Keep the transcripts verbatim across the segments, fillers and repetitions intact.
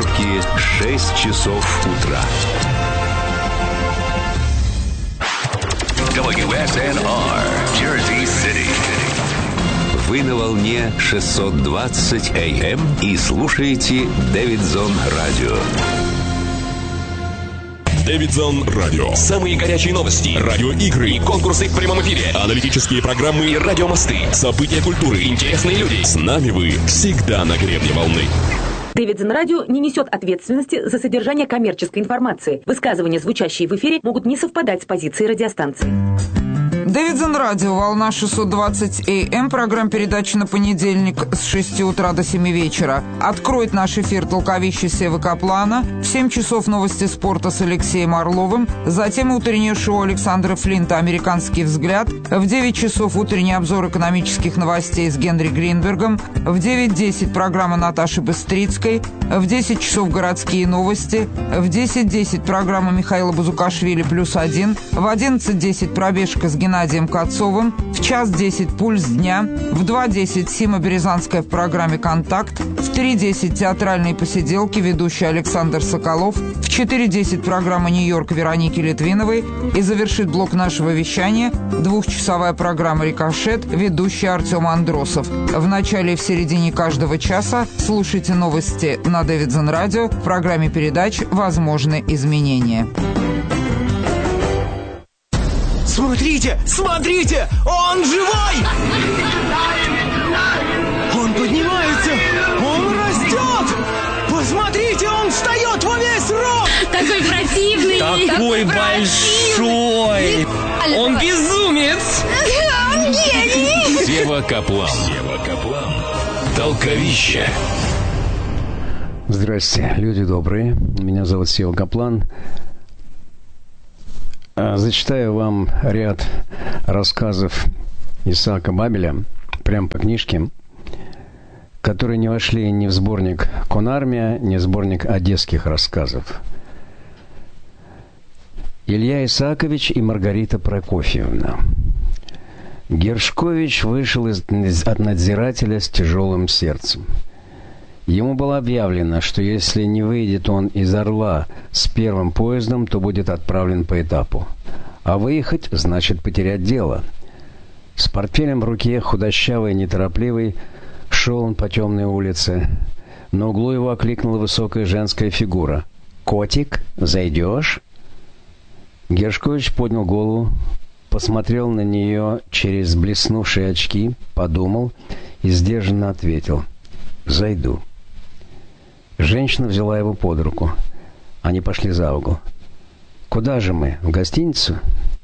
Нью-Йорке шесть часов утра. дабл ю эс эн ар, Jersey City. Вы на волне шестьсот двадцать эй эм и слушаете Дэвидсон Радио. Дэвидсон Радио. Самые горячие новости, радиоигры и конкурсы в прямом эфире, аналитические программы и радиомосты, события культуры, интересные люди. С нами вы всегда на гребне волны. Дэвидсон Радио не несет ответственности за содержание коммерческой информации. Высказывания, звучащие в эфире, могут не совпадать с позицией радиостанции. Дэвидсон Радио, волна шестьсот двадцать эй эм, программа передачи на понедельник с шести утра до семи вечера. Откроет наш эфир толковище Севы Каплана. В семь часов новости спорта с Алексеем Орловым. Затем утреннее шоу Александра Флинта «Американский взгляд». В девять часов утренний обзор экономических новостей с Генри Гринбергом. В девять десять программа Наташи Быстрицкой. В десять часов городские новости. В десять десять программа Михаила Бузукашвили «Плюс один». В одиннадцать десять пробежка с Геннадием Геннадием Кацовым, в час десять «Пульс дня», в два десять Сима Березанская в программе «Контакт», в три десять театральные посиделки, ведущий Александр Соколов, в четыре десять программа «Нью-Йорк» Вероники Литвиновой и завершит блок нашего вещания двухчасовая программа «Рикошет», ведущий Артем Андросов. В начале и в середине каждого часа слушайте новости на Дэвидсон Радио в программе передач «Возможны изменения». Смотрите, смотрите, он живой! Он поднимается, он растет! Посмотрите, он встает во весь рост! Такой противный! Такой большой! Он безумец! Он гений! Сева Каплан. Сева Каплан. Толковище. Здрасте, люди добрые. Меня зовут Сева Каплан. Зачитаю вам ряд рассказов Исаака Бабеля, прямо по книжке, которые не вошли ни в сборник «Конармия», ни в сборник одесских рассказов. Илья Исаакович и Маргарита Прокофьевна. Гершкович вышел из, от надзирателя с тяжелым сердцем. Ему было объявлено, что если не выйдет он из Орла с первым поездом, то будет отправлен по этапу. А выехать значит потерять дело. С портфелем в руке, худощавый и неторопливый, шел он по темной улице. На углу его окликнула высокая женская фигура. «Котик, зайдешь?» Гершкович поднял голову, посмотрел на нее через блеснувшие очки, подумал и сдержанно ответил: «Зайду». Женщина взяла его под руку. Они пошли за угол. «Куда же мы? В гостиницу?»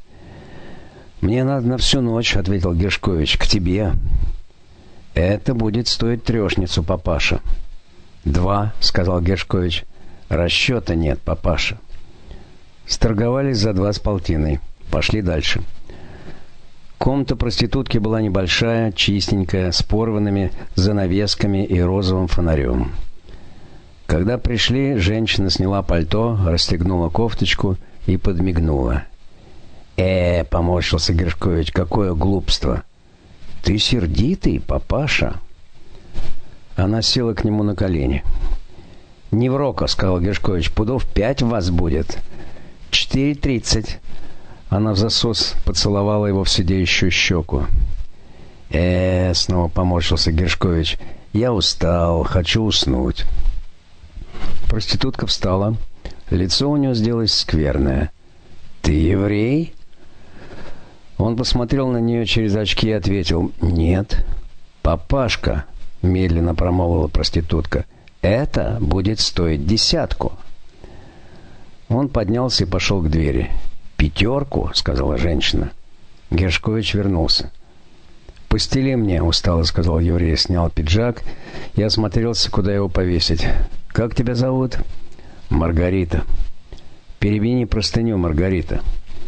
«Мне надо на всю ночь», — ответил Гершкович. «К тебе». «Это будет стоить трешницу, папаша». «Два», — сказал Гершкович. «Расчета нет, папаша». Сторговались за два с полтиной. Пошли дальше. Комната проститутки была небольшая, чистенькая, с порванными занавесками и розовым фонарем. Когда пришли, женщина сняла пальто, расстегнула кофточку и подмигнула. «Э, — поморщился Гершкович, — какое глупство! Ты сердитый, папаша!» Она села к нему на колени. «Не врока, — сказал Гершкович, — пудов пять в вас будет. Четыре тридцать». Она взасос поцеловала его в сидеющую щеку. «Э, — снова поморщился Гершкович, — я устал, хочу уснуть». Проститутка встала. Лицо у нее сделалось скверное. «Ты еврей?» Он посмотрел на нее через очки и ответил: «Нет». «Папашка», — медленно промолвила проститутка, — «это будет стоить десятку». Он поднялся и пошел к двери. «Пятерку», — сказала женщина. Гершкович вернулся. «Постели мне», — устало сказал еврей, снял пиджак и осмотрелся, куда его повесить. «Как тебя зовут?» «Маргарита». «Перевини простыню, Маргарита».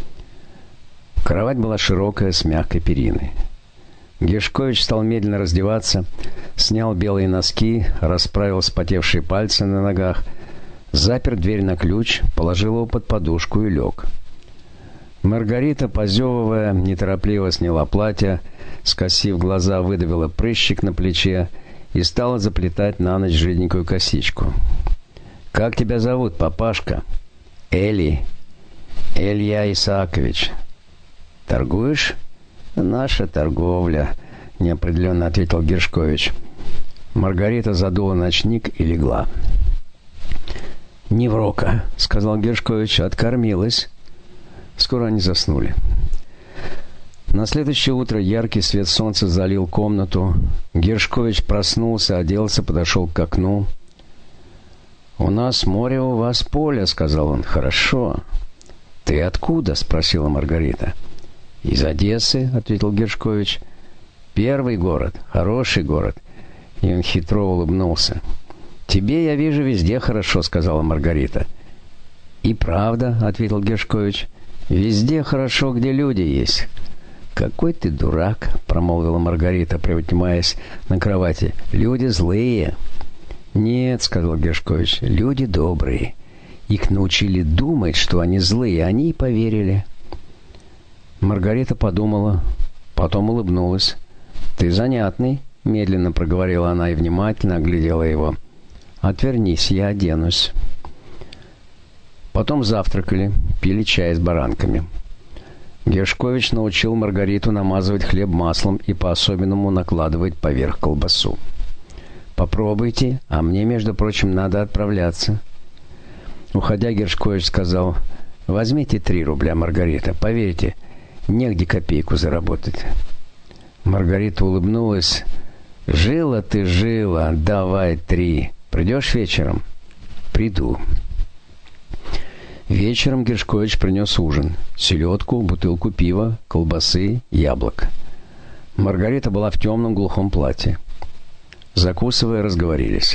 Кровать была широкая, с мягкой периной. Гершкович стал медленно раздеваться, снял белые носки, расправил вспотевшие пальцы на ногах, запер дверь на ключ, положил его под подушку и лег. Маргарита, позевывая, неторопливо сняла платье, скосив глаза, выдавила прыщик на плече и стала заплетать на ночь жиденькую косичку. «Как тебя зовут, папашка?» «Эли. Илья Исаакович». «Торгуешь?» «Наша торговля», — неопределенно ответил Гершкович. Маргарита задула ночник и легла. «Неврока», — сказал Гершкович, — «откормилась». Скоро они заснули. На следующее утро яркий свет солнца залил комнату. Гершкович проснулся, оделся, подошел к окну. «У нас море, у вас поле», — сказал он. «Хорошо». «Ты откуда?» — спросила Маргарита. «Из Одессы», — ответил Гершкович. «Первый город, хороший город». И он хитро улыбнулся. «Тебе, я вижу, везде хорошо», — сказала Маргарита. «И правда», — ответил Гершкович. «Везде хорошо, где люди есть». «Какой ты дурак», — промолвила Маргарита, приподнимаясь на кровати. «Люди злые». «Нет», — сказал Гершкович, — «люди добрые. Их научили думать, что они злые, они и поверили». Маргарита подумала, потом улыбнулась. «Ты занятный», — медленно проговорила она и внимательно оглядела его. «Отвернись, я оденусь». Потом завтракали, пили чай с баранками. Гершкович научил Маргариту намазывать хлеб маслом и по-особенному накладывать поверх колбасу. «Попробуйте, а мне, между прочим, надо отправляться». Уходя, Гершкович сказал: «Возьмите три рубля, Маргарита. Поверьте, негде копейку заработать». Маргарита улыбнулась. «Жила ты, жила, давай три. Придешь вечером?» «Приду». Вечером Гершкович принес ужин. Селедку, бутылку пива, колбасы, яблок. Маргарита была в темном глухом платье. Закусывая, разговорились.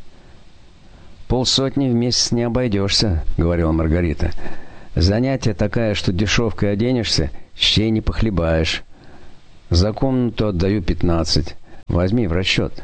«Полсотни в месяц не обойдешься», — говорила Маргарита. «Занятие такая, что дешевкой оденешься, щей не похлебаешь. За комнату отдаю пятнадцать. Возьми в расчет».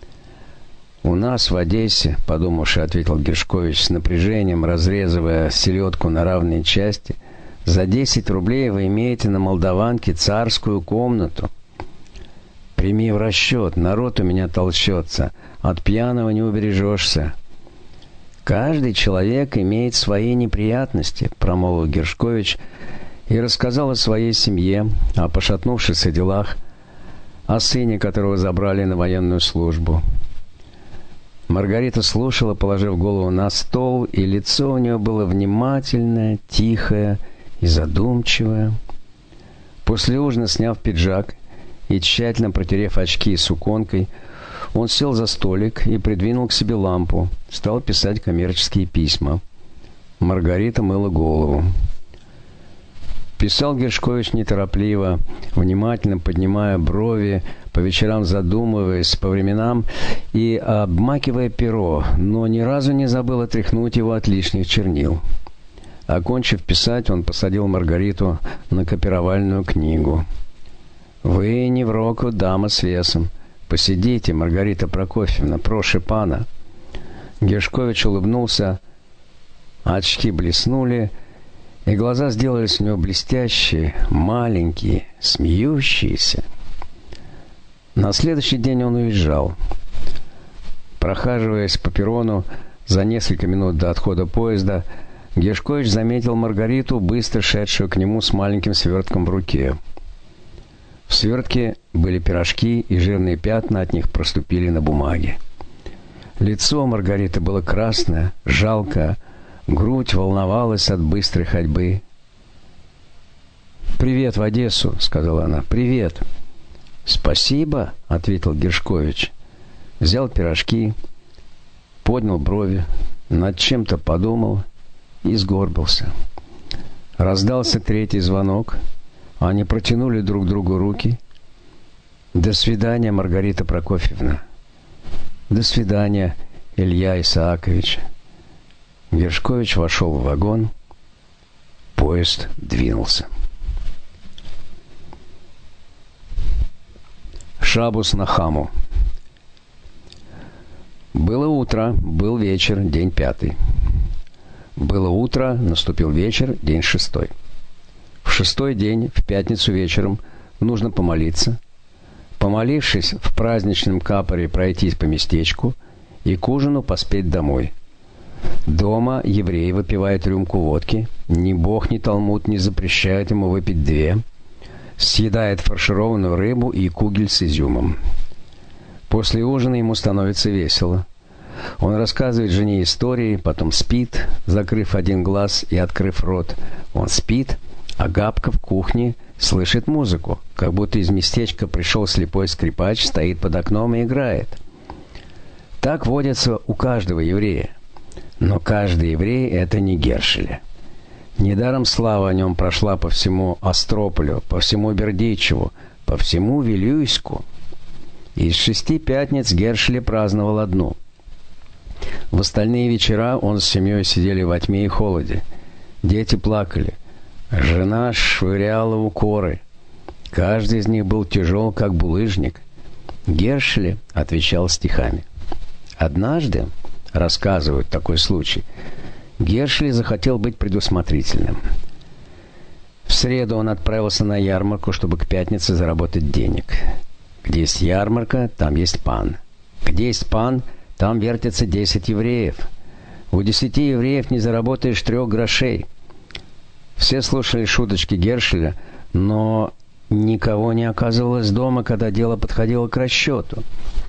«У нас в Одессе», — подумавши, ответил Гершкович с напряжением, разрезывая селедку на равные части, «за десять рублей вы имеете на Молдаванке царскую комнату. Прими в расчет, народ у меня толчется, от пьяного не убережешься». «Каждый человек имеет свои неприятности», — промолвил Гершкович и рассказал о своей семье, о пошатнувшихся делах, о сыне, которого забрали на военную службу. Маргарита слушала, положив голову на стол, и лицо у нее было внимательное, тихое и задумчивое. После ужина, сняв пиджак и тщательно протерев очки суконкой, он сел за столик и придвинул к себе лампу, стал писать коммерческие письма. Маргарита мыла голову. Писал Гершкович неторопливо, внимательно поднимая брови, по вечерам задумываясь, по временам и обмакивая перо, но ни разу не забыл отряхнуть его от лишних чернил. Окончив писать, он посадил Маргариту на копировальную книгу. «Вы, невроку, дама с весом. Посидите, Маргарита Прокофьевна, прошу пана». Гершкович улыбнулся, очки блеснули, и глаза сделались у него блестящие, маленькие, смеющиеся. На следующий день он уезжал. Прохаживаясь по перрону за несколько минут до отхода поезда, Гершкович заметил Маргариту, быстро шедшую к нему с маленьким свертком в руке. В свертке были пирожки, и жирные пятна от них проступили на бумаге. Лицо Маргариты было красное, жалкое, грудь волновалась от быстрой ходьбы. «Привет в Одессу», — сказала она. «Привет». «Спасибо», — ответил Гершкович. Взял пирожки, поднял брови, над чем-то подумал и сгорбился. Раздался третий звонок. Они протянули друг другу руки. «До свидания, Маргарита Прокофьевна». «До свидания, Илья Исаакович». Гершкович вошел в вагон. Поезд двинулся. Шабус на Хаму. Было утро, был вечер, день пятый. Было утро, наступил вечер, день шестой. В шестой день, в пятницу вечером, нужно помолиться. Помолившись, в праздничном капоре пройтись по местечку и к ужину поспеть домой. Дома еврей выпивает рюмку водки, ни Бог, ни Талмуд не запрещает ему выпить две, съедает фаршированную рыбу и кугель с изюмом. После ужина ему становится весело. Он рассказывает жене истории, потом спит, закрыв один глаз и открыв рот. Он спит, а Габка в кухне слышит музыку, как будто из местечка пришел слепой скрипач, стоит под окном и играет. Так водится у каждого еврея. Но каждый еврей — это не Гершеля. Недаром слава о нем прошла по всему Острополю, по всему Бердичеву, по всему Вилюйску. Из шести пятниц Гершеля праздновал одну. В остальные вечера он с семьей сидели во тьме и холоде. Дети плакали. Жена швыряла укоры. Каждый из них был тяжел, как булыжник. Гершеля отвечал стихами. Однажды, рассказывают такой случай, Гершеля захотел быть предусмотрительным. В среду он отправился на ярмарку, чтобы к пятнице заработать денег. Где есть ярмарка, там есть пан. Где есть пан, там вертятся десять евреев. У десяти евреев не заработаешь трех грошей. Все слушали шуточки Гершеля, но никого не оказывалось дома, когда дело подходило к расчету.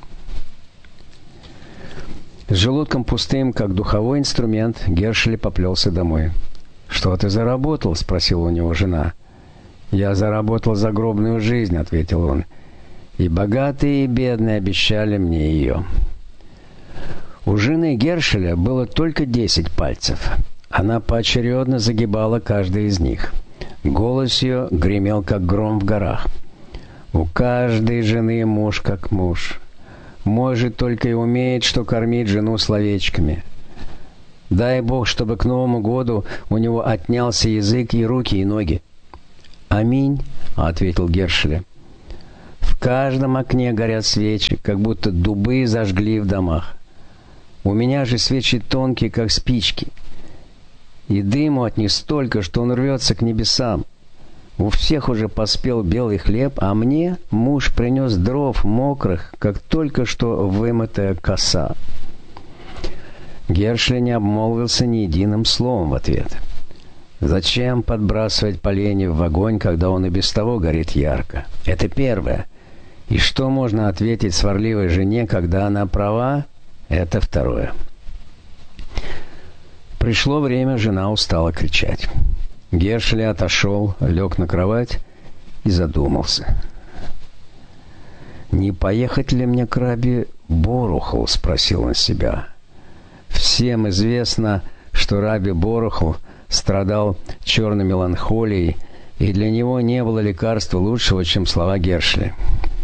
С желудком пустым, как духовой инструмент, Гершеля поплелся домой. «Что ты заработал?» — спросила у него жена. «Я заработал загробную жизнь», — ответил он. «И богатые, и бедные обещали мне ее». У жены Гершеля было только десять пальцев. Она поочередно загибала каждый из них. Голос ее гремел, как гром в горах. «У каждой жены муж, как муж. Мой же только и умеет, что кормить жену словечками. Дай Бог, чтобы к Новому году у него отнялся язык и руки, и ноги». «Аминь», — ответил Гершеля. «В каждом окне горят свечи, как будто дубы зажгли в домах. У меня же свечи тонкие, как спички. И дыму от них столько, что он рвется к небесам. У всех уже поспел белый хлеб, а мне муж принес дров мокрых, как только что вымытая коса». Гершеля не обмолвился ни единым словом в ответ. Зачем подбрасывать поленья в огонь, когда он и без того горит ярко? Это первое. И что можно ответить сварливой жене, когда она права? Это второе. Пришло время, жена устала кричать. Гершеля отошел, лег на кровать и задумался. «Не поехать ли мне к Раби Боруху?» — спросил он себя. Всем известно, что Раби Боруху страдал черной меланхолией, и для него не было лекарства лучшего, чем слова Гершеля.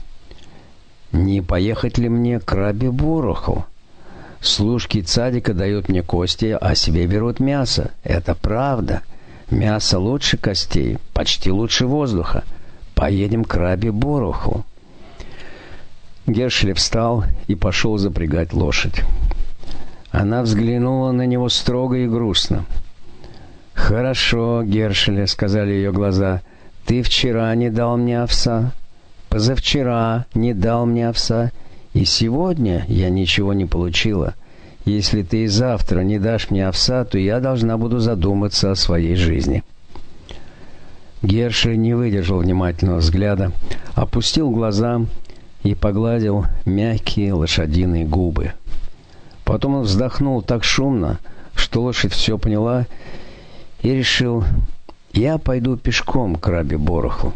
«Не поехать ли мне к Раби Боруху? Служки цадика дают мне кости, а себе берут мясо. Это правда. Мясо лучше костей, почти лучше воздуха. Поедем к Раби Боруху». Гершеля встал и пошел запрягать лошадь. Она взглянула на него строго и грустно. «Хорошо, Гершеля», — сказали ее глаза, — «ты вчера не дал мне овса, позавчера не дал мне овса, и сегодня я ничего не получила. Если ты и завтра не дашь мне овса, то я должна буду задуматься о своей жизни». Гершеля не выдержал внимательного взгляда, опустил глаза и погладил мягкие лошадиные губы. Потом он вздохнул так шумно, что лошадь все поняла, и решил: «Я пойду пешком к Раби Боруху».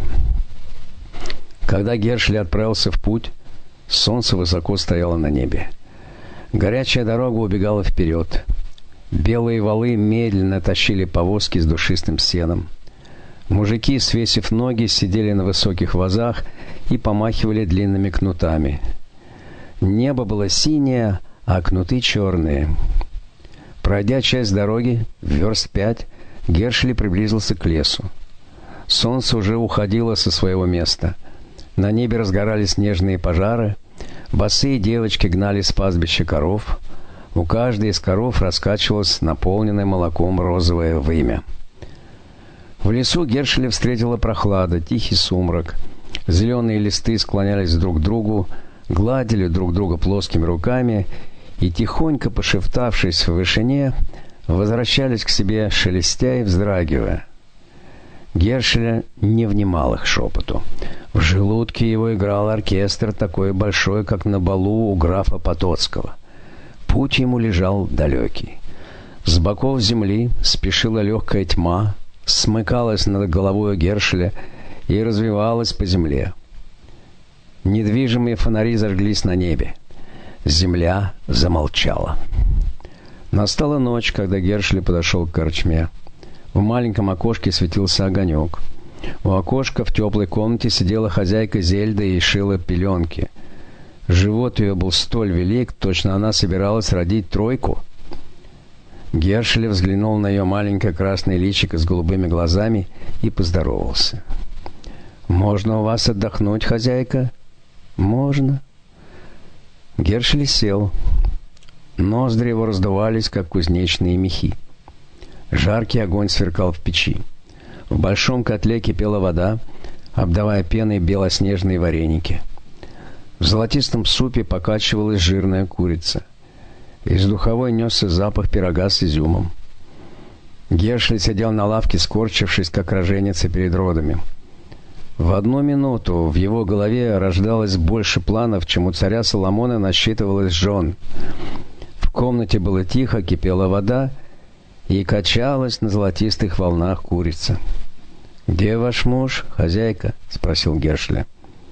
Когда Гершеля отправился в путь, солнце высоко стояло на небе. Горячая дорога убегала вперед. Белые валы медленно тащили повозки с душистым сеном. Мужики, свесив ноги, сидели на высоких вазах и помахивали длинными кнутами. Небо было синее, а кнуты черные. Пройдя часть дороги, верст пять, Гершеля приблизился к лесу. Солнце уже уходило со своего места. На небе разгорались снежные пожары. Босые девочки гнали с пастбища коров. У каждой из коров раскачивалось наполненное молоком розовое вымя. В лесу Гершеля встретила прохлада, тихий сумрак. Зеленые листы склонялись друг к другу, гладили друг друга плоскими руками и, тихонько пошептавшись в вышине, возвращались к себе, шелестя и вздрагивая. Гершеля не внимал их шепоту. В желудке его играл оркестр, такой большой, как на балу у графа Потоцкого. Путь ему лежал далекий. С боков земли спешила легкая тьма, смыкалась над головой Гершеля и развивалась по земле. Недвижимые фонари зажглись на небе. Земля замолчала. Настала ночь, когда Гершель подошел к корчме. В маленьком окошке светился огонек. У окошка в теплой комнате сидела хозяйка Зельда и шила пеленки. Живот ее был столь велик, точно она собиралась родить тройку. Гершель взглянул на ее маленькое красное личико с голубыми глазами и поздоровался. «Можно у вас отдохнуть, хозяйка?» «Можно». Гершель сел. Ноздри его раздувались, как кузнечные мехи. Жаркий огонь сверкал в печи. В большом котле кипела вода, обдавая пеной белоснежные вареники. В золотистом супе покачивалась жирная курица. Из духовой несся запах пирога с изюмом. Гершель сидел на лавке, скорчившись, как роженица перед родами. В одну минуту в его голове рождалось больше планов, чем у царя Соломона насчитывалось жен. В комнате было тихо, кипела вода, и качалась на золотистых волнах курица. «Где ваш муж, хозяйка?» — спросил Гершеля.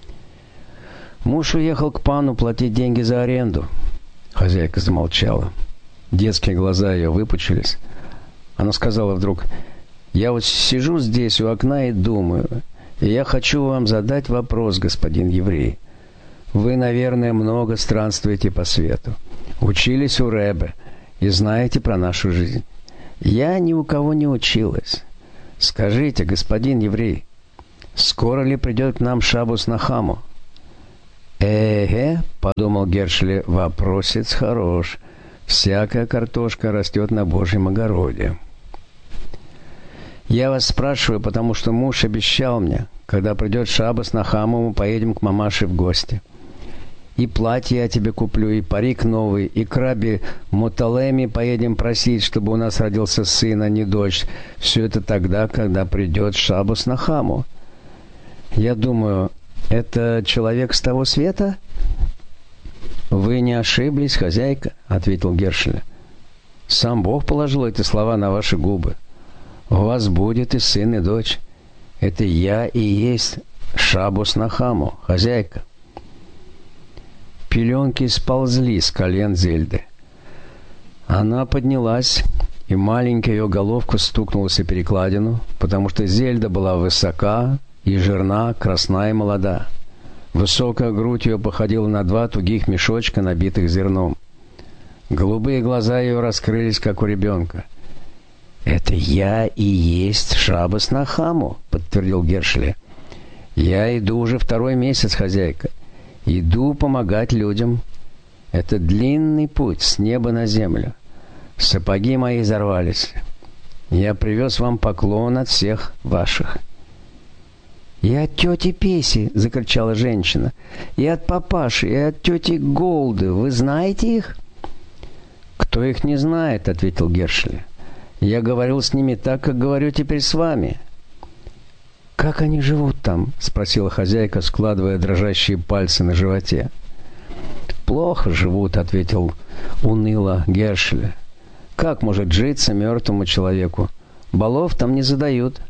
«Муж уехал к пану платить деньги за аренду». Хозяйка замолчала. Детские глаза ее выпучились. Она сказала вдруг: «Я вот сижу здесь у окна и думаю, и я хочу вам задать вопрос, господин еврей. Вы, наверное, много странствуете по свету, учились у Ребе и знаете про нашу жизнь. Я ни у кого не училась. Скажите, господин еврей, скоро ли придет к нам Шаббос Нахаму?» «Э-э», — подумал Гершель, — «вопросец хорош. Всякая картошка растет на Божьем огороде». «Я вас спрашиваю, потому что муж обещал мне, когда придет Шаббос Нахаму, мы поедем к мамаше в гости. И платье я тебе куплю, и парик новый, и к Раби Моталеми поедем просить, чтобы у нас родился сын, а не дочь. Все это тогда, когда придет Шаббос Нахаму. Я думаю, это человек с того света?» «Вы не ошиблись, хозяйка», — ответил Гершель. «Сам Бог положил эти слова на ваши губы. У вас будет и сын, и дочь. Это я и есть Шаббос Нахаму, хозяйка». Пеленки сползли с колен Зельды. Она поднялась, и маленькая ее головка стукнулась о перекладину, потому что Зельда была высока и жирна, красна и молода. Высокая грудь ее походила на два тугих мешочка, набитых зерном. Голубые глаза ее раскрылись, как у ребенка. «Это я и есть Шаббос Нахаму», — подтвердил Гершель. «Я иду уже второй месяц, хозяйка. Иду помогать людям. Это длинный путь с неба на землю. Сапоги мои взорвались. Я привез вам поклон от всех ваших». «И от тети Песи!» — закричала женщина. «И от папаши, и от тети Голды. Вы знаете их?» «Кто их не знает?» — ответил Гершель. «Я говорил с ними так, как говорю теперь с вами». «Как они живут там?» — спросила хозяйка, складывая дрожащие пальцы на животе. «Плохо живут», — ответил уныло Гершель. «Как может житься мертвому человеку? Балов там не задают».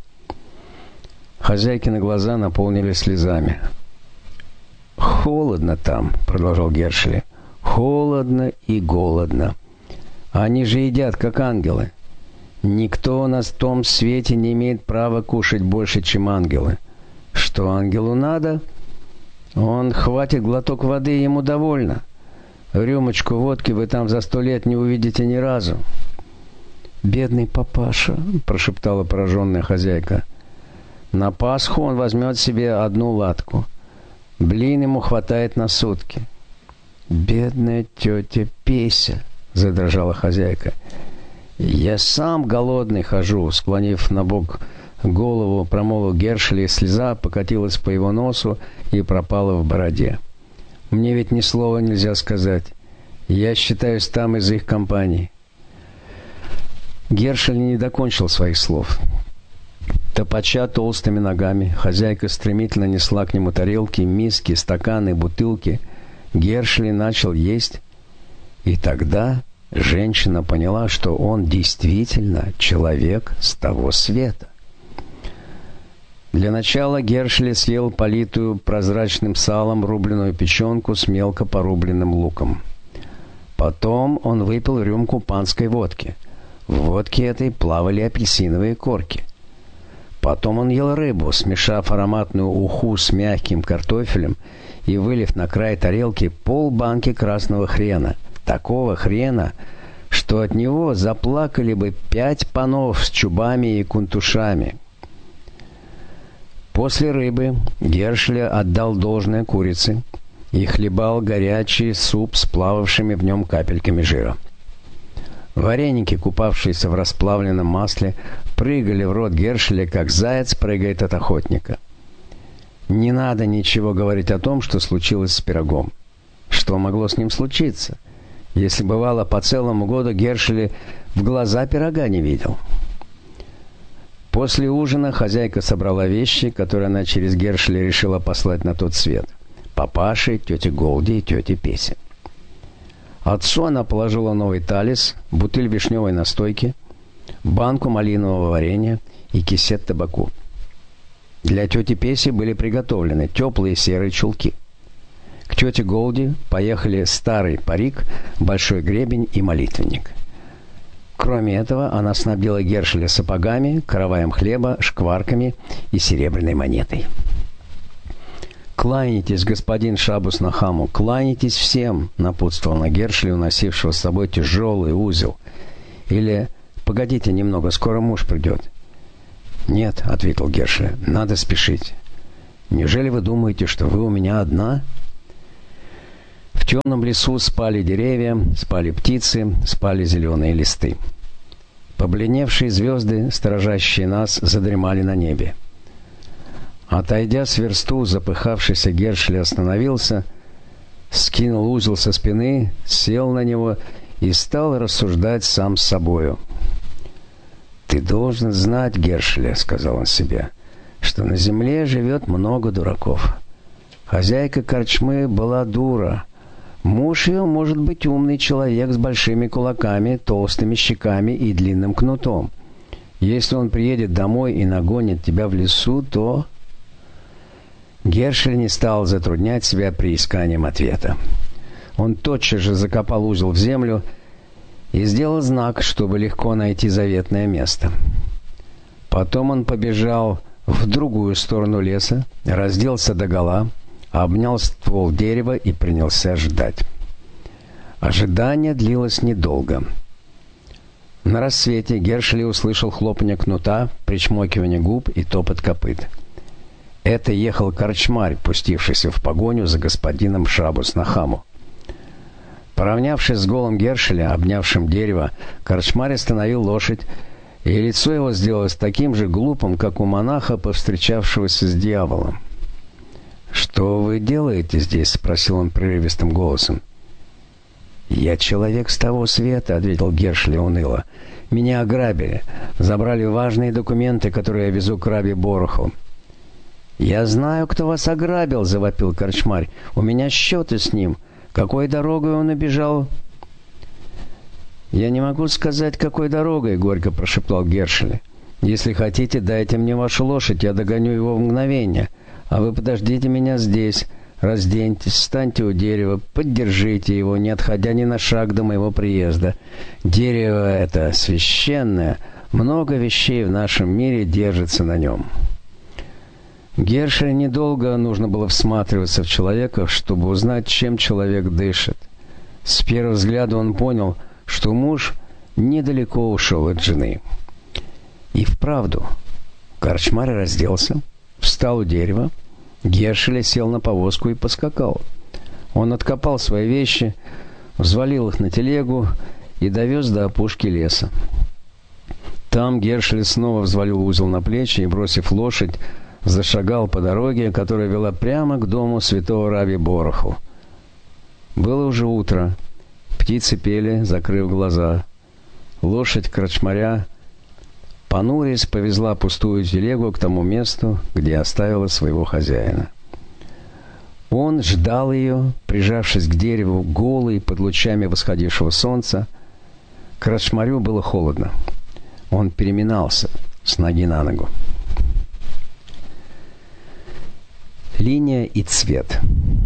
Хозяйкины глаза наполнились слезами. «Холодно там», — продолжал Гершель. «Холодно и голодно. Они же едят, как ангелы. Никто у нас в том свете не имеет права кушать больше, чем ангелы. Что ангелу надо? Он хватит глоток воды, и ему довольно. Рюмочку водки вы там за сто лет не увидите ни разу». «Бедный папаша», — прошептала пораженная хозяйка. «На Пасху он возьмет себе одну латку. Блин ему хватает на сутки». «Бедная тетя Песя», — задрожала хозяйка. «Я сам голодный хожу», — склонив на бок голову, промолвил Гершель, и слеза покатилась по его носу и пропала в бороде. «Мне ведь ни слова нельзя сказать. Я считаюсь там из их компании». Гершель не докончил своих слов. Топача толстыми ногами, хозяйка стремительно несла к нему тарелки, миски, стаканы, бутылки. Гершель начал есть, и тогда женщина поняла, что он действительно человек с того света. Для начала Гершель съел политую прозрачным салом рубленую печенку с мелко порубленным луком. Потом он выпил рюмку панской водки. В водке этой плавали апельсиновые корки. Потом он ел рыбу, смешав ароматную уху с мягким картофелем и вылив на край тарелки полбанки красного хрена. Такого хрена, что от него заплакали бы пять панов с чубами и кунтушами. После рыбы Гершель отдал должное курице и хлебал горячий суп с плававшими в нем капельками жира. Вареники, купавшиеся в расплавленном масле, прыгали в рот Гершеля, как заяц прыгает от охотника. Не надо ничего говорить о том, что случилось с пирогом. Что могло с ним случиться, если бывало по целому году Гершель в глаза пирога не видел? После ужина хозяйка собрала вещи, которые она через Гершеля решила послать на тот свет: папаше, тете Голди и тете Песе. Отцу она положила новый талис, бутыль вишневой настойки, банку малинового варенья и кисет табаку. Для тети Песи были приготовлены теплые серые чулки. К тете Голди поехали старый парик, большой гребень и молитвенник. Кроме этого, она снабдила Гершеля сапогами, караваем хлеба, шкварками и серебряной монетой. «Кланяйтесь, господин Шабус Нахаму, кланяйтесь всем», — напутствовал на Гершеля, уносившего с собой тяжелый узел. Или «Погодите немного, скоро муж придет». «Нет», — ответил Гершель, — «надо спешить». «Неужели вы думаете, что вы у меня одна?» В темном лесу спали деревья, спали птицы, спали зеленые листы. Побледневшие звезды, сторожащие нас, задремали на небе. Отойдя с версту, запыхавшийся Гершель остановился, скинул узел со спины, сел на него и стал рассуждать сам с собою. «Ты должен знать, Гершель, — сказал он себе, — что на земле живет много дураков. Хозяйка корчмы была дура. Муж ее может быть умный человек с большими кулаками, толстыми щеками и длинным кнутом. Если он приедет домой и нагонит тебя в лесу, то...» Гершель не стал затруднять себя приисканием ответа. Он тотчас же закопал узел в землю и сделал знак, чтобы легко найти заветное место. Потом он побежал в другую сторону леса, разделся догола, обнял ствол дерева и принялся ждать. Ожидание длилось недолго. На рассвете Гершель услышал хлопанье кнута, причмокивание губ и топот копыт. Это ехал корчмарь, пустившийся в погоню за господином Шабус Нахаму. Поравнявшись с голым Гершеля, обнявшим дерево, корчмарь остановил лошадь, и лицо его сделалось таким же глупым, как у монаха, повстречавшегося с дьяволом. «Что вы делаете здесь?» — спросил он прерывистым голосом. «Я человек с того света», — ответил Гершель уныло. «Меня ограбили, забрали важные документы, которые я везу к рабе Бороху». «Я знаю, кто вас ограбил», — завопил корчмарь. «У меня счеты с ним. Какой дорогой он убежал?» «Я не могу сказать, какой дорогой», — горько прошептал Гершель. «Если хотите, дайте мне вашу лошадь, я догоню его в мгновение. А вы подождите меня здесь, разденьтесь, встаньте у дерева, поддержите его, не отходя ни на шаг до моего приезда. Дерево это священное, много вещей в нашем мире держится на нем». Гершелю недолго нужно было всматриваться в человека, чтобы узнать, чем человек дышит. С первого взгляда он понял, что муж недалеко ушел от жены. И вправду, корчмарь разделся, встал у дерева, Гершель сел на повозку и поскакал. Он откопал свои вещи, взвалил их на телегу и довез до опушки леса. Там Гершель снова взвалил узел на плечи и, бросив лошадь, зашагал по дороге, которая вела прямо к дому святого раби Бороху. Было уже утро, Птицы пели, закрыв глаза. Лошадь крачмаря, понурясь, повезла пустую телегу к тому месту, где оставила своего хозяина. Он ждал ее, прижавшись к дереву, голый, под лучами восходившего солнца. Крачмарю было холодно. Он переминался с ноги на ногу. Линия и цвет.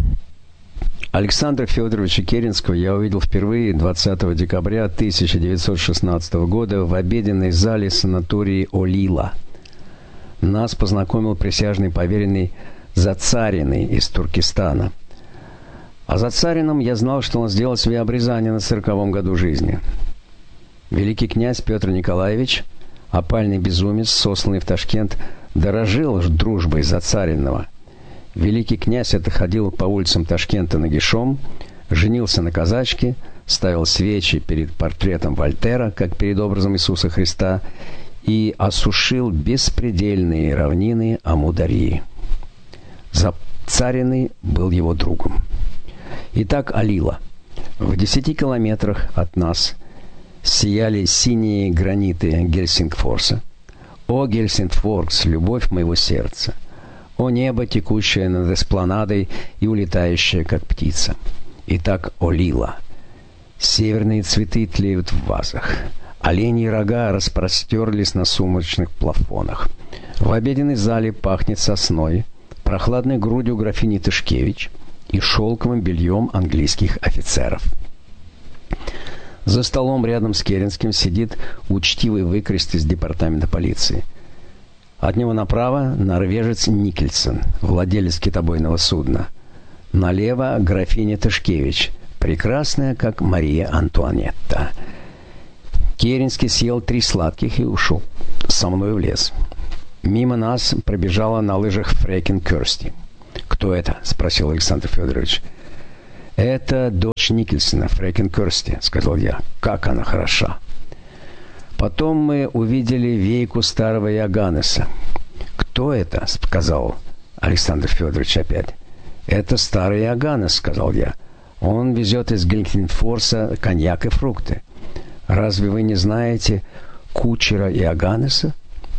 Александра Федоровича Керенского я увидел впервые двадцатого декабря тысяча девятьсот шестнадцатого года в обеденной зале санатории «Олила». Нас познакомил присяжный поверенный Зацариный из Туркестана. О Зацарином я знал, что он сделал себе обрезание на сороковом году жизни. Великий князь Петр Николаевич, опальный безумец, сосланный в Ташкент, дорожил дружбой Зацариного. Великий князь это ходил по улицам Ташкента нагишом, женился на казачке, ставил свечи перед портретом Вольтера, как перед образом Иисуса Христа, и осушил беспредельные равнины Амударьи. Зацариный был его другом. Итак, Олила. В десяти километрах от нас сияли синие граниты Гельсингфорса. О, Гельсингфорс, любовь моего сердца! О небо, текущее над эспланадой и улетающее, как птица. Итак, Олила. Северные цветы тлеют в вазах. Оленьи рога распростерлись на сумрачных плафонах. В обеденной зале пахнет сосной, прохладной грудью графини Тышкевич и шелковым бельем английских офицеров. За столом рядом с Керенским сидит учтивый выкрест из департамента полиции. От него направо норвежец Никельсон, владелец китобойного судна. Налево графиня Тышкевич, прекрасная, как Мария Антуанетта. Керенский съел три сладких и ушел со мной в лес. Мимо нас пробежала на лыжах Фрекен Кёрсти. «Кто это?» — спросил Александр Федорович. «Это дочь Никельсона, Фрекен Кёрсти», — сказал я. «Как она хороша!» Потом мы увидели вейку старого Иоганнеса. «Кто это?» — сказал Александр Федорович опять. «Это старый Иоганнес», — сказал я. «Он везет из Гельсингфорса коньяк и фрукты. Разве вы не знаете кучера Иоганнеса?»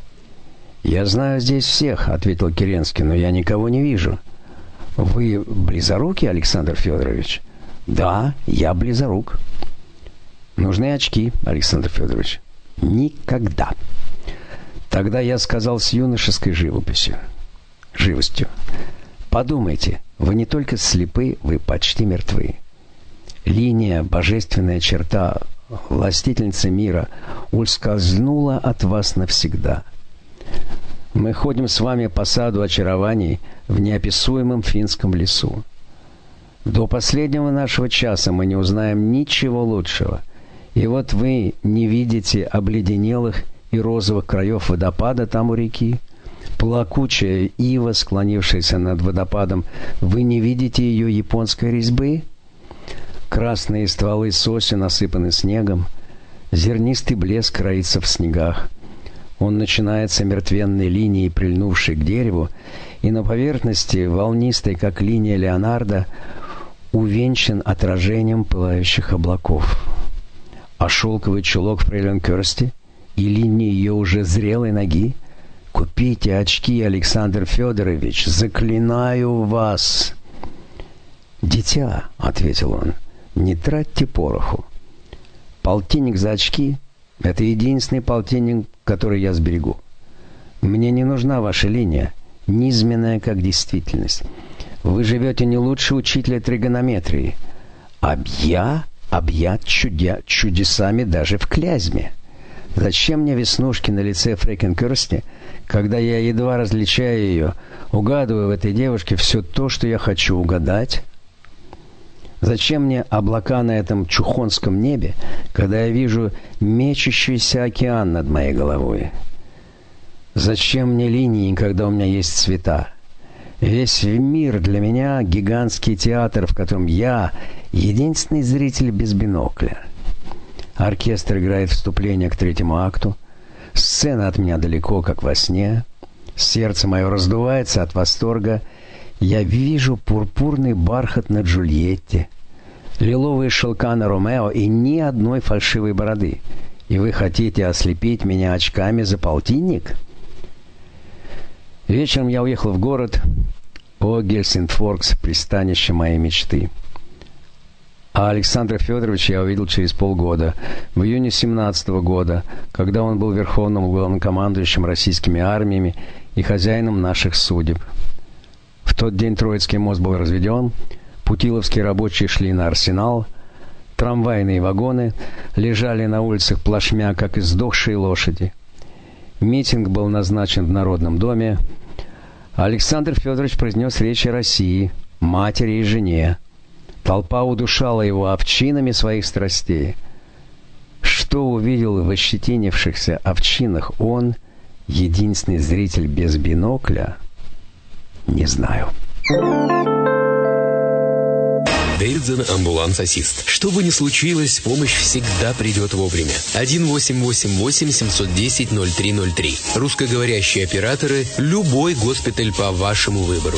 «Я знаю здесь всех», — ответил Керенский, — «но я никого не вижу». «Вы близорукий, Александр Федорович?» «Да, я близорук». «Нужны очки, Александр Федорович». «Никогда». Тогда я сказал с юношеской живописью, живостью: «Подумайте, вы не только слепы, вы почти мертвы. Линия, божественная черта, властительница мира, ускользнула от вас навсегда. Мы ходим с вами по саду очарований в неописуемом финском лесу. До последнего нашего часа мы не узнаем ничего лучшего. И вот вы не видите обледенелых и розовых краев водопада там у реки. Плакучая ива, склонившаяся над водопадом, вы не видите ее японской резьбы? Красные стволы сосен осыпаны снегом. Зернистый блеск роится в снегах. Он начинается мертвенной линией, прильнувшей к дереву, и на поверхности, волнистой, как линия Леонардо, увенчан отражением пылающих облаков. А шелковый чулок фрейлин Кёрсти и линии ее уже зрелой ноги? Купите очки, Александр Федорович, заклинаю вас. «Дитя», — ответил он, — «не тратьте пороху. Полтинник за очки — это единственный полтинник, который я сберегу. Мне не нужна ваша линия, низменная как действительность. Вы живете не лучше учителя тригонометрии. А я объят чудя, чудесами даже в Клязьме. Зачем мне веснушки на лице Фрекен Кёрсти, когда я едва различаю ее, угадываю в этой девушке все то, что я хочу угадать? Зачем мне облака на этом чухонском небе, когда я вижу мечущийся океан над моей головой? Зачем мне линии, когда у меня есть цвета? Весь мир для меня — гигантский театр, в котором я — единственный зритель без бинокля. Оркестр играет вступление к третьему акту. Сцена от меня далеко, как во сне. Сердце мое раздувается от восторга. Я вижу пурпурный бархат на Джульетте. лиловые шелка на Ромео и ни одной фальшивой бороды. И вы хотите ослепить меня очками за полтинник? Вечером я уехал в город. О, Гельсингфорс, пристанище моей мечты. А Александра Федоровича я увидел через полгода, в июне семнадцатого года, когда он был верховным главнокомандующим российскими армиями и хозяином наших судеб. В тот день Троицкий мост был разведен, путиловские рабочие шли на Арсенал, трамвайные вагоны лежали на улицах плашмя, как издохшие лошади. Митинг был назначен в Народном доме. Александр Федорович произнес речь о России, матери и жене. Толпа удушала его овчинами своих страстей. Что увидел в ощетинившихся овчинах он, единственный зритель без бинокля, не знаю. Дэвидсон амбуланс-ассист. Что бы ни случилось, помощь всегда придет вовремя. один восемь восемь восемь семь один ноль ноль три ноль три. Русскоговорящие операторы. Любой госпиталь по вашему выбору.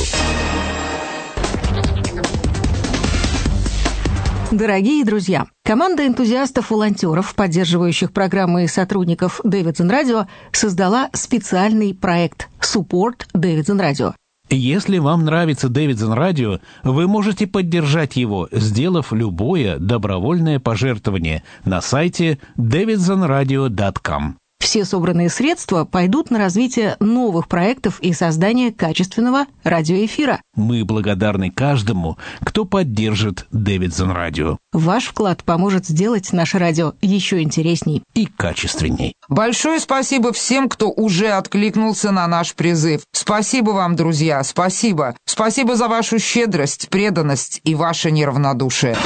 Дорогие друзья, команда энтузиастов-волонтеров, поддерживающих программы и сотрудников Дэвидсон Радио, создала специальный проект «Support Дэвидсон Радио». Если вам нравится Дэвидсон Радио, вы можете поддержать его, сделав любое добровольное пожертвование на сайте дэвидсон радио точка ком. Все собранные средства пойдут на развитие новых проектов и создание качественного радиоэфира. Мы благодарны каждому, кто поддержит Дэвидсон Радио. Ваш вклад поможет сделать наше радио еще интересней и качественней. Большое спасибо всем, кто уже откликнулся на наш призыв. Спасибо вам, друзья, спасибо. Спасибо за вашу щедрость, преданность и ваше неравнодушие.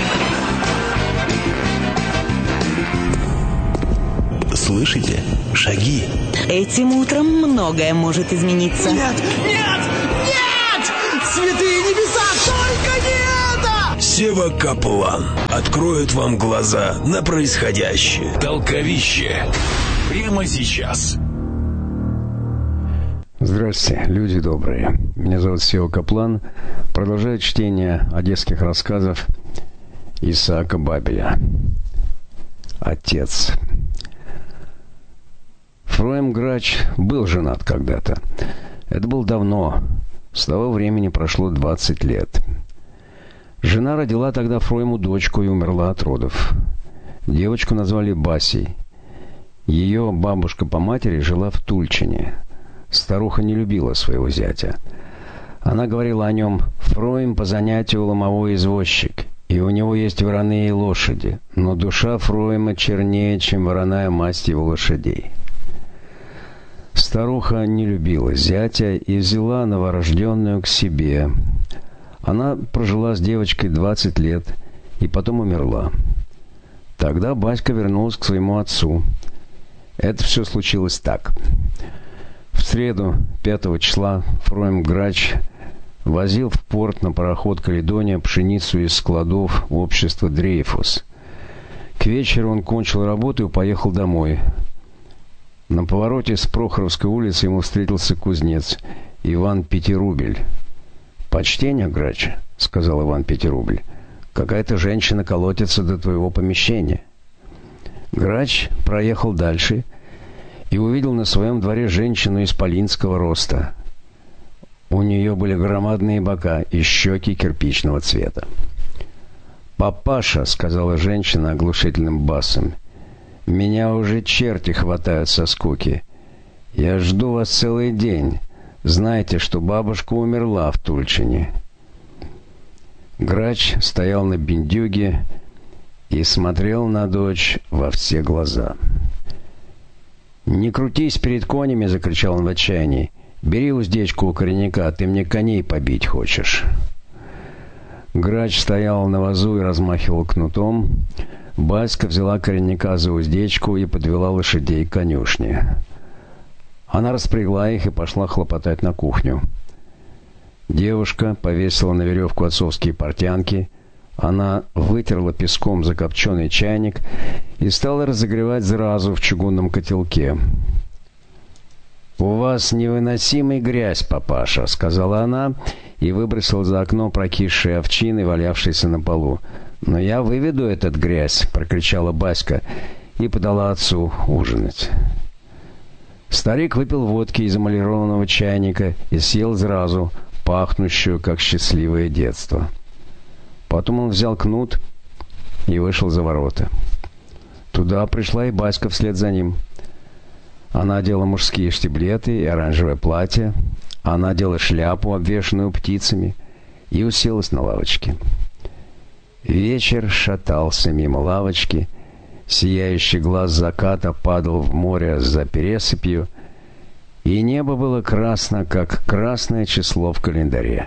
Слышите? Шаги. Этим утром многое может измениться. Нет! Нет! Нет! Святые небеса, только не это! Сева Каплан откроет вам глаза на происходящее. Толковище. Прямо сейчас. Здравствуйте, люди добрые. Меня зовут Сева Каплан. Продолжаю чтение одесских рассказов Исаака Бабеля. Отец. Фроем Грач был женат когда-то. Это было давно. С того времени прошло двадцать лет. Жена родила тогда Фроему дочку и умерла от родов. Девочку назвали Басей. Ее бабушка по матери жила в Тульчине. Старуха не любила своего зятя. Она говорила о нем: «Фроем по занятию ломовой извозчик, и у него есть вороные лошади, но душа Фроема чернее, чем вороная масть его лошадей». Старуха не любила зятя и взяла новорожденную к себе. Она прожила с девочкой двадцать лет и потом умерла. Тогда Баська вернулась к своему отцу. Это все случилось так. В среду, пятого числа, Фроем Грач возил в порт на пароход «Каледония» пшеницу из складов общества «Дрейфус». К вечеру он кончил работу и поехал домой. На повороте с Прохоровской улицы ему встретился кузнец Иван Пятирубль. «Почтение, Грач», — сказал Иван Пятирубль, — «какая-то женщина колотится до твоего помещения». Грач проехал дальше и увидел на своем дворе женщину исполинского роста. У нее были громадные бока и щеки кирпичного цвета. «Папаша», — сказала женщина оглушительным басом, — «меня уже черти хватают со скуки. Я жду вас целый день. Знаете, что бабушка умерла в Тульчине». Грач стоял на бендюге и смотрел на дочь во все глаза. «Не крутись перед конями!» — закричал он в отчаянии. «Бери уздечку у коренника, ты мне коней побить хочешь». Грач стоял на вазу и размахивал кнутом. Баська взяла коренника за уздечку и подвела лошадей к конюшне. Она распрягла их и пошла хлопотать на кухню. Девушка повесила на веревку отцовские портянки. Она вытерла песком закопченный чайник и стала разогревать зразу в чугунном котелке. «У вас невыносимая грязь, папаша», — сказала она и выбросила за окно прокисшие овчины, валявшиеся на полу. «Но я выведу этот грязь!» — прокричала Баська и подала отцу ужинать. Старик выпил водки из эмалированного чайника и съел сразу, пахнущую, как счастливое детство. Потом он взял кнут и вышел за ворота. Туда пришла и Баська вслед за ним. Она одела мужские штиблеты и оранжевое платье, она надела шляпу, обвешанную птицами, и уселась на лавочке. Вечер шатался мимо лавочки, сияющий глаз заката падал в море за пересыпью, и небо было красно, как красное число в календаре.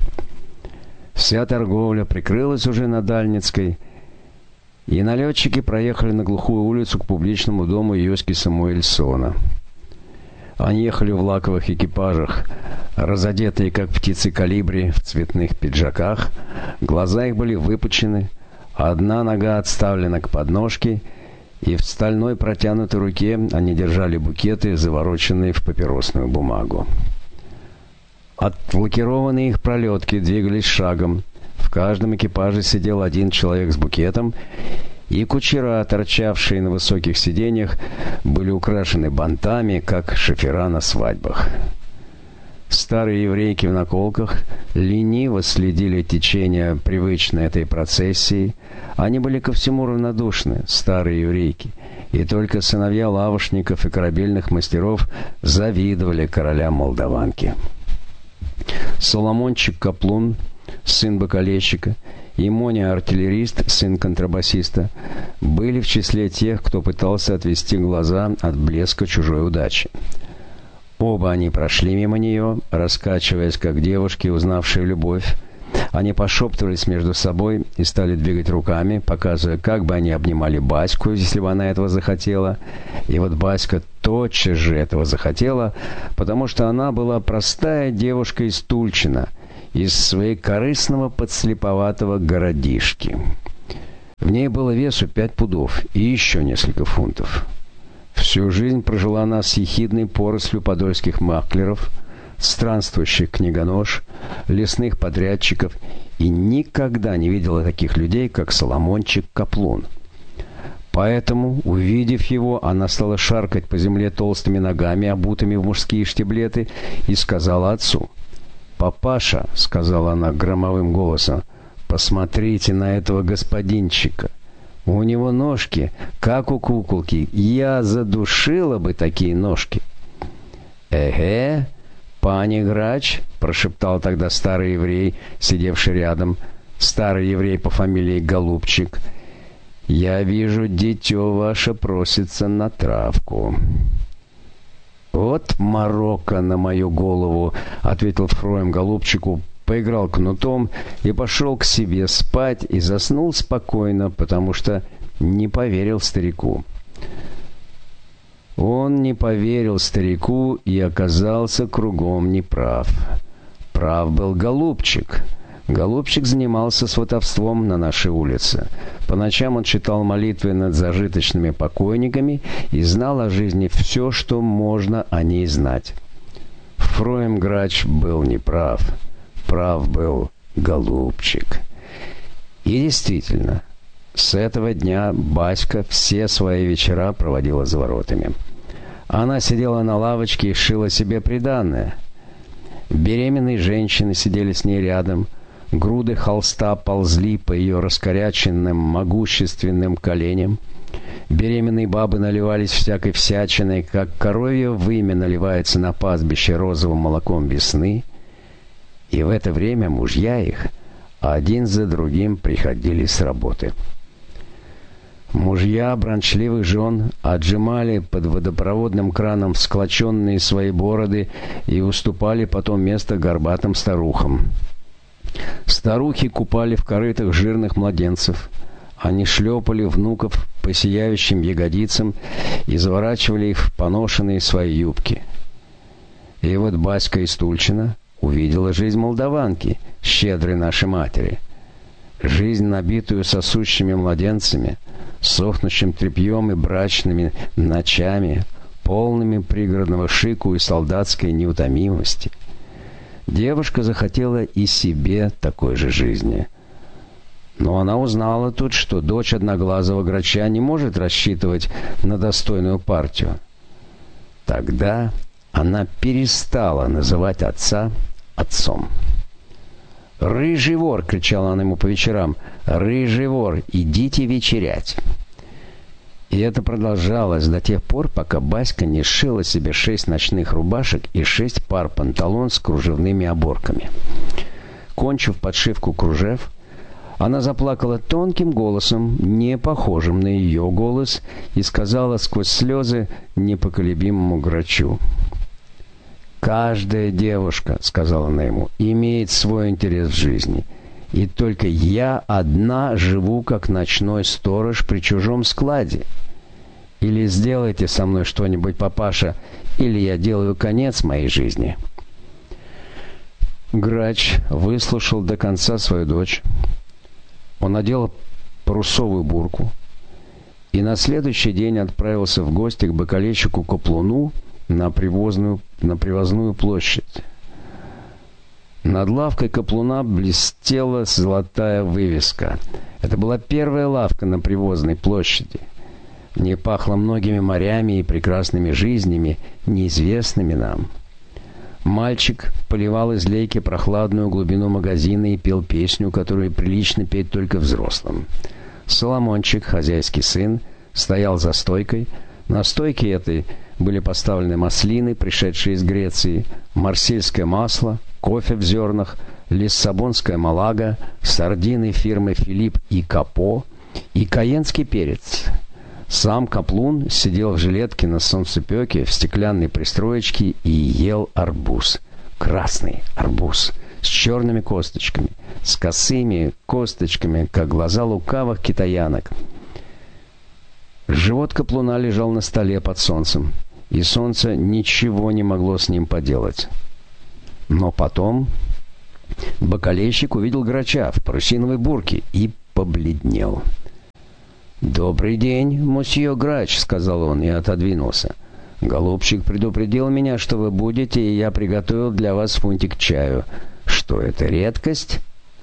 Вся торговля прикрылась уже на Дальницкой, и налетчики проехали на глухую улицу к публичному дому Йоськи Самуэльсона. Они ехали в лаковых экипажах, разодетые, как птицы колибри, в цветных пиджаках. Глаза их были выпучены, одна нога отставлена к подножке, и в стальной протянутой руке они держали букеты, завороченные в папиросную бумагу. Отлакированные их пролетки двигались шагом. В каждом экипаже сидел один человек с букетом, и кучера, торчавшие на высоких сиденьях, были украшены бантами, как шофера на свадьбах. Старые еврейки в наколках лениво следили течение привычной этой процессии. Они были ко всему равнодушны, старые еврейки, и только сыновья лавошников и корабельных мастеров завидовали королям Молдаванки. Соломончик Каплун, сын бакалейщика, и Моня артиллерист, сын контрабасиста, были в числе тех, кто пытался отвести глаза от блеска чужой удачи. Оба они прошли мимо нее, раскачиваясь, как девушки, узнавшие любовь. Они пошептывались между собой и стали двигать руками, показывая, как бы они обнимали Баську, если бы она этого захотела. И вот Баська тотчас же этого захотела, потому что она была простая девушка из Тульчина, из своей корыстного подслеповатого городишки. В ней было весу пять пудов и еще несколько фунтов. Всю жизнь прожила она с ехидной порослью подольских маклеров, странствующих книгонож, лесных подрядчиков, и никогда не видела таких людей, как Соломончик Каплун. Поэтому, увидев его, она стала шаркать по земле толстыми ногами, обутыми в мужские штиблеты, и сказала отцу: «Папаша», — сказала она громовым голосом, — «посмотрите на этого господинчика. У него ножки, как у куколки. Я задушила бы такие ножки». «Эге, пани Грач», — прошептал тогда старый еврей, сидевший рядом, старый еврей по фамилии Голубчик, — «я вижу, дитё ваше просится на травку». «Вот морока на мою голову», — ответил Фроем Голубчику, поиграл кнутом и пошел к себе спать и заснул спокойно, потому что не поверил старику. Он не поверил старику и оказался кругом неправ. Прав был Голубчик. Голубчик занимался сватовством на нашей улице. По ночам он читал молитвы над зажиточными покойниками и знал о жизни все, что можно о ней знать. Фроем Грач был неправ. Прав был Голубчик. И действительно, с этого дня Баська все свои вечера проводила за воротами. Она сидела на лавочке и шила себе приданое. Беременные женщины сидели с ней рядом. Груды холста ползли по ее раскоряченным, могущественным коленям. Беременные бабы наливались всякой всячиной, как коровье вымя наливается на пастбище розовым молоком весны. И в это время мужья их один за другим приходили с работы. Мужья бранчливых жен отжимали под водопроводным краном всклоченные свои бороды и уступали потом место горбатым старухам. Старухи купали в корытах жирных младенцев. Они шлепали внуков по сияющим ягодицам и заворачивали их в поношенные свои юбки. И вот Баська из Тульчина увидела жизнь Молдаванки, щедрой нашей матери. Жизнь, набитую сосущими младенцами, сохнущим тряпьем и брачными ночами, полными пригородного шику и солдатской неутомимости. Девушка захотела и себе такой же жизни. Но она узнала тут, что дочь одноглазого грача не может рассчитывать на достойную партию. Тогда она перестала называть отца отцом. «Рыжий вор!» — кричала она ему по вечерам. «Рыжий вор! Идите вечерять!» И это продолжалось до тех пор, пока Баська не сшила себе шесть ночных рубашек и шесть пар панталон с кружевными оборками. Кончив подшивку кружев, она заплакала тонким голосом, не похожим на ее голос, и сказала сквозь слезы непоколебимому грачу: «Каждая девушка, — сказала она ему, — имеет свой интерес в жизни, и только я одна живу, как ночной сторож при чужом складе. Или сделайте со мной что-нибудь, папаша, или я делаю конец моей жизни». Грач выслушал до конца свою дочь. Он надел парусовую бурку и на следующий день отправился в гости к бакалейщику Каплуну на привозную, на привозную площадь. Над лавкой Каплуна блестела золотая вывеска. Это была первая лавка на привозной площади. В ней пахло многими морями и прекрасными жизнями, неизвестными нам. Мальчик поливал из лейки прохладную глубину магазина и пел песню, которую прилично петь только взрослым. Соломончик, хозяйский сын, стоял за стойкой. На стойке этой были поставлены маслины, пришедшие из Греции, марсельское масло, кофе в зернах, лиссабонская малага, сардины фирмы «Филипп» и «Капо» и каенский перец. Сам Каплун сидел в жилетке на солнцепеке в стеклянной пристроечке и ел арбуз. Красный арбуз с черными косточками, с косыми косточками, как глаза лукавых китаянок. Живот Каплуна лежал на столе под солнцем, и солнце ничего не могло с ним поделать. Но потом бакалейщик увидел грача в парусиновой бурке и побледнел. «Добрый день, мосье Грач», — сказал он и отодвинулся. «Голубчик предупредил меня, что вы будете, и я приготовил для вас фунтик чаю. Что это, редкость?»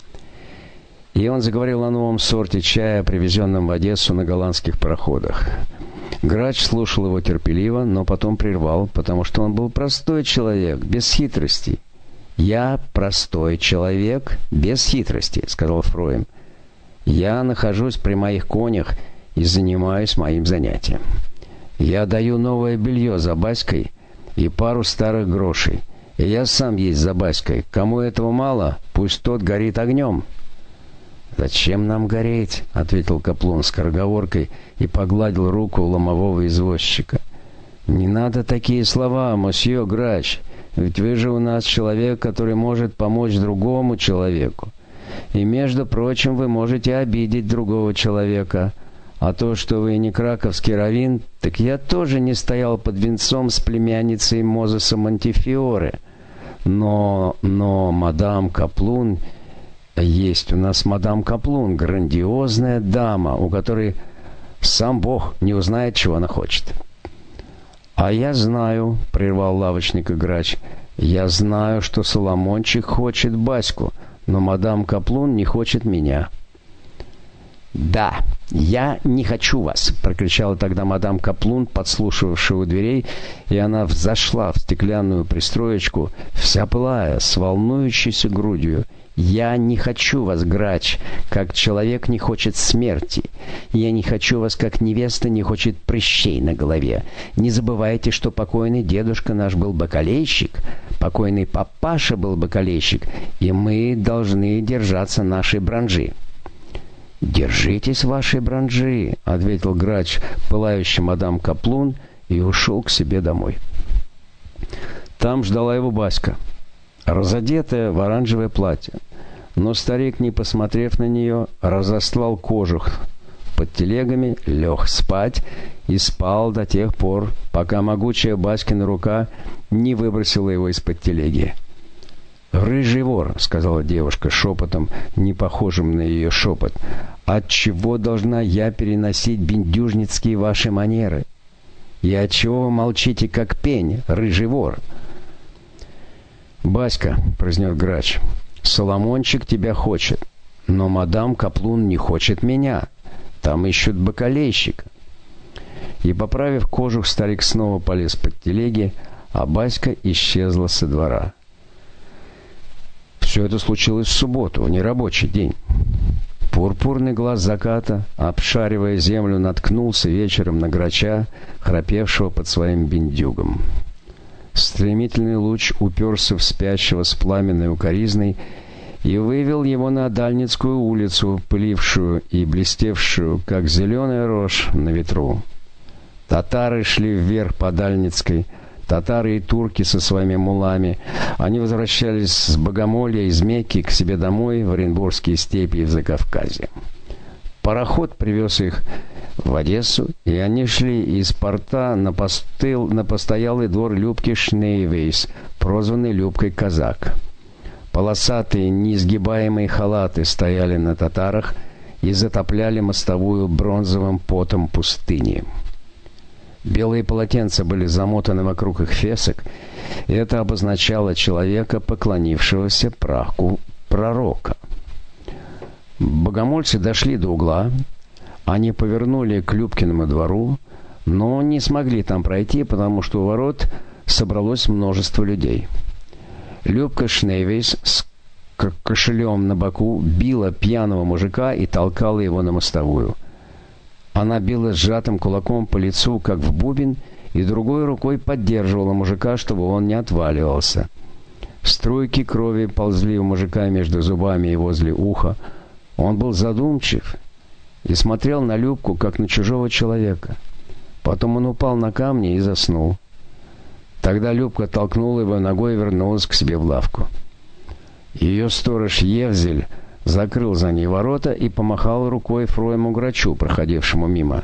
И он заговорил о новом сорте чая, привезенном в Одессу на голландских пароходах. Грач слушал его терпеливо, но потом прервал, потому что он был простой человек, без хитростей. «Я простой человек, без хитрости», — сказал Фроем. «Я нахожусь при моих конях и занимаюсь моим занятием. Я даю новое белье за Баськой и пару старых грошей. И я сам есть за Баськой. Кому этого мало, пусть тот горит огнем». «Зачем нам гореть?» — ответил Каплун скороговоркой и погладил руку ломового извозчика. «Не надо такие слова, мосье Грач. Ведь вы же у нас человек, который может помочь другому человеку. И, между прочим, вы можете обидеть другого человека. А то, что вы не краковский раввин, так я тоже не стоял под венцом с племянницей Мозеса Монтефиоре. Но, но, мадам Каплун, есть у нас мадам Каплун, грандиозная дама, у которой сам Бог не узнает, чего она хочет». «А я знаю», — прервал лавочника Грач, — «я знаю, что Соломончик хочет Баську, но мадам Каплун не хочет меня». «Да, я не хочу вас!» — прокричала тогда мадам Каплун, подслушивавшая у дверей, и она взошла в стеклянную пристроечку, вся пылая, с волнующейся грудью. «Я не хочу вас, Грач, как человек не хочет смерти. Я не хочу вас, как невеста не хочет прыщей на голове. Не забывайте, что покойный дедушка наш был бакалейщик, покойный папаша был бакалейщик, и мы должны держаться нашей бранжи». «Держитесь вашей бранжи», — ответил Грач, пылающий мадам Каплун, и ушел к себе домой. Там ждала его Баська, разодетая в оранжевое платье. Но старик, не посмотрев на нее, разослал кожух под телегами, лег спать и спал до тех пор, пока могучая Баськина рука не выбросила его из-под телеги. «Рыжий вор», — сказала девушка шепотом, не похожим на ее шепот, — «отчего должна я переносить бендюжницкие ваши манеры? И отчего вы молчите, как пень, рыжий вор?» «Баська», — произнес Грач, — «Соломончик тебя хочет. Но мадам Каплун не хочет меня. Там ищут бакалейщика». И, поправив кожух, старик снова полез под телеги, а Баська исчезла со двора. Все это случилось в субботу, в нерабочий день. Пурпурный глаз заката, обшаривая землю, наткнулся вечером на грача, храпевшего под своим биндюгом. Стремительный луч уперся в спящего с пламенной укоризной и вывел его на Дальницкую улицу, пылившую и блестевшую, как зеленая рожь на ветру. Татары шли вверх по Дальницкой, татары и турки со своими мулами. Они возвращались с Богомолья из Мекки к себе домой в Оренбургские степи и в Закавказье. Пароход привез их в Одессу, и они шли из порта на, постыл, на постоялый двор Любки Шнейвейс, прозванный Любкой Казак. Полосатые, неизгибаемые халаты стояли на татарах и затопляли мостовую бронзовым потом пустыни. Белые полотенца были замотаны вокруг их фесок, и это обозначало человека, поклонившегося праху пророка. Богомольцы дошли до угла, они повернули к Любкиному двору, но не смогли там пройти, потому что у ворот собралось множество людей. Любка Шнейвейс с кошелем на боку била пьяного мужика и толкала его на мостовую. Она била сжатым кулаком по лицу, как в бубен, и другой рукой поддерживала мужика, чтобы он не отваливался. Струйки крови ползли у мужика между зубами и возле уха. Он был задумчив и смотрел на Любку, как на чужого человека. Потом он упал на камни и заснул. Тогда Любка толкнула его ногой и вернулась к себе в лавку. Ее сторож Евзель закрыл за ней ворота и помахал рукой Фроему Грачу, проходившему мимо.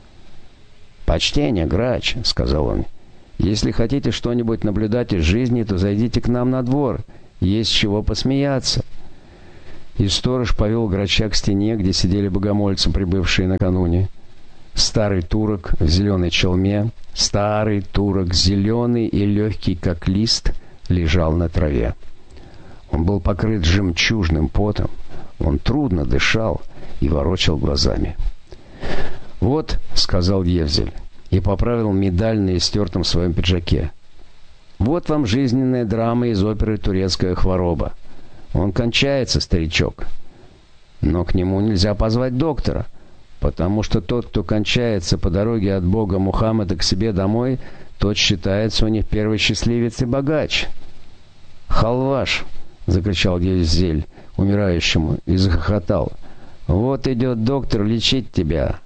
«Почтение, Грач», — сказал он, — «если хотите что-нибудь наблюдать из жизни, то зайдите к нам на двор. Есть чего посмеяться». И сторож повел Грача к стене, где сидели богомольцы, прибывшие накануне. Старый турок в зеленой челме, старый турок, зеленый и легкий, как лист, лежал на траве. Он был покрыт жемчужным потом, он трудно дышал и ворочал глазами. «Вот», — сказал Евзель, и поправил медаль на истертом своем пиджаке, — «вот вам жизненная драма из оперы «Турецкая хвороба». Он кончается, старичок. Но к нему нельзя позвать доктора, потому что тот, кто кончается по дороге от Бога Мухаммеда к себе домой, тот считается у них первый счастливец и богач». «Халваш!» — закричал Евзель умирающему и захохотал. «Вот идет доктор лечить тебя».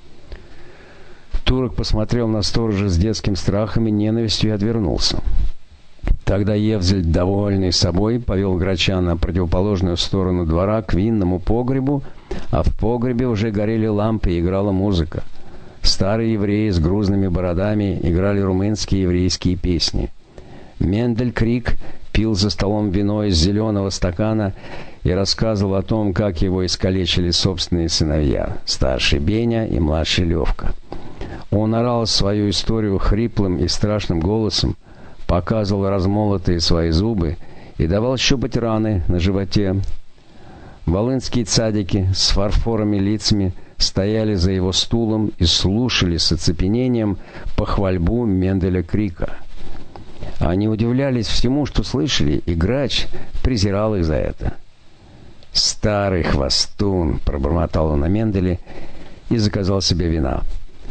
Турок посмотрел на сторожа с детским страхом и ненавистью и отвернулся. Тогда Евзель, довольный собой, повел Грача на противоположную сторону двора к винному погребу, а в погребе уже горели лампы и играла музыка. Старые евреи с грузными бородами играли румынские еврейские песни. Мендель Крик пил за столом вино из зеленого стакана и рассказывал о том, как его искалечили собственные сыновья, старший Беня и младший Левка. Он орал свою историю хриплым и страшным голосом, показывал размолотые свои зубы и давал щупать раны на животе. Волынские цадики с фарфоровыми лицами стояли за его стулом и слушали с оцепенением похвальбу Менделя Крика. Они удивлялись всему, что слышали, и Грач презирал их за это. «Старый хвостун!» — пробормотал он на Менделе и заказал себе вина.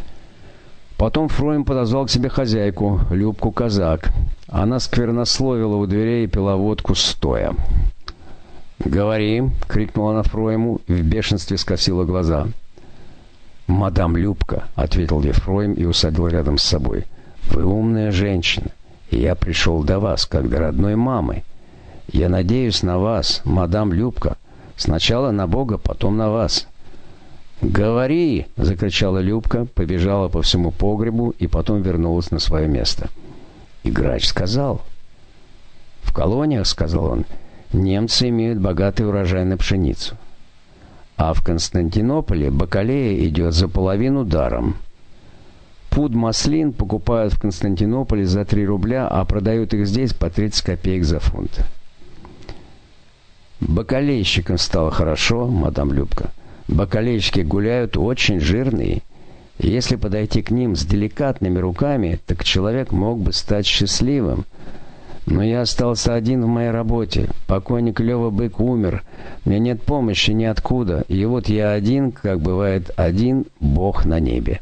Потом Фроем подозвал к себе хозяйку, Любку Казак. Она сквернословила у дверей и пила водку стоя. «Говори!» — крикнула она Фроему и в бешенстве скосила глаза. «Мадам Любка!» — ответил ей Фроем и усадил рядом с собой. «Вы умная женщина, и я пришел до вас, как до родной мамы. Я надеюсь на вас, мадам Любка. Сначала на Бога, потом на вас». «Говори!» — закричала Любка, побежала по всему погребу и потом вернулась на свое место. И Грач сказал. «В колониях, — сказал он, — немцы имеют богатый урожай на пшеницу. А в Константинополе бакалея идет за половину даром. Пуд маслин покупают в Константинополе за три рубля, а продают их здесь по тридцать копеек за фунт. Бакалейщикам стало хорошо, мадам Любка. Бакалейщики гуляют очень жирные. И если подойти к ним с деликатными руками, так человек мог бы стать счастливым. Но я остался один в моей работе. Покойник Лёва Бык умер. Мне нет помощи ниоткуда. И вот я один, как бывает один бог на небе.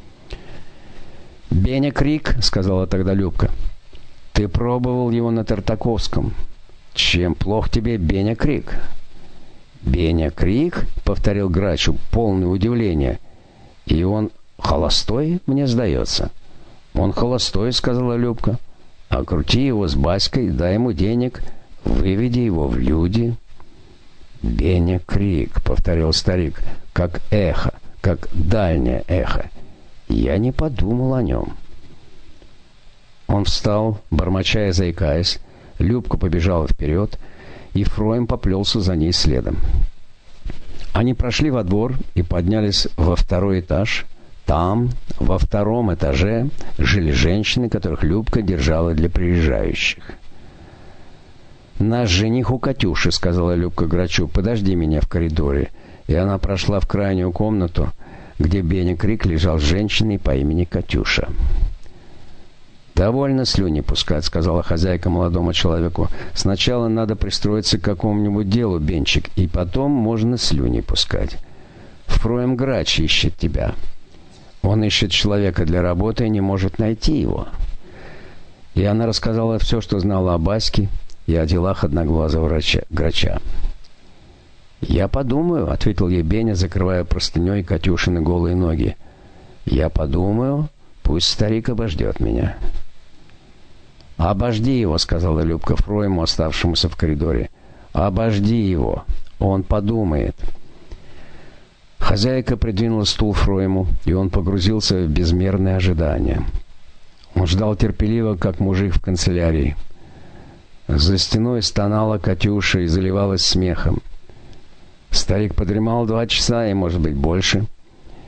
«Беня Крик», — сказала тогда Любка. «Ты пробовал его на Тартаковском. Чем плох тебе Беня Крик?» «Беня Крик?» — повторил Грачу, полное удивление. «И он холостой, мне сдается». «Он холостой», — сказала Любка. «Окрути его с Баськой, дай ему денег, выведи его в люди». «Беня Крик», — повторил старик, как эхо, как дальнее эхо. Я не подумал о нем. Он встал, бормоча и заикаясь. Любка побежала вперед, и Фроем поплелся за ней следом. Они прошли во двор и поднялись во второй этаж. Там, во втором этаже, жили женщины, которых Любка держала для приезжающих. «Наш жених у Катюши», — сказала Любка Грачу. «Подожди меня в коридоре». И она прошла в крайнюю комнату, где Беня Крик лежал с женщиной по имени Катюша. «Довольно слюни пускать», — сказала хозяйка молодому человеку. «Сначала надо пристроиться к какому-нибудь делу, Бенчик, и потом можно слюни пускать. Фроем Грач ищет тебя. Он ищет человека для работы и не может найти его». И она рассказала все, что знала о Баське и о делах одноглазого врача, Грача. «Я подумаю», — ответил ей Беня, закрывая простыней Катюшины голые ноги. «Я подумаю, пусть старик обождет меня». «Обожди его», — сказала Любка Фроему, оставшемуся в коридоре. «Обожди его, он подумает». Хозяйка придвинула стул Фроему, и он погрузился в безмерное ожидание. Он ждал терпеливо, как мужик в канцелярии. За стеной стонала Катюша и заливалась смехом. Старик подремал два часа и, может быть, больше.